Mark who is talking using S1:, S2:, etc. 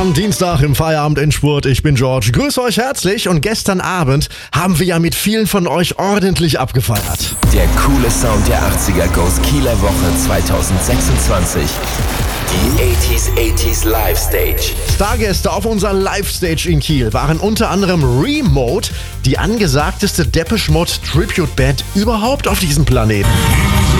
S1: Am Dienstag im Feierabend-Endspurt, ich bin George, grüße euch herzlich und gestern Abend haben wir ja mit vielen von euch ordentlich abgefeiert.
S2: Der coole Sound der 80er Goes Kieler Woche 2026. Die 80s Live Stage.
S1: Stargäste auf unserer Live-Stage in Kiel waren unter anderem Remote, die angesagteste Depeche Mode Tribute-Band überhaupt auf diesem Planeten.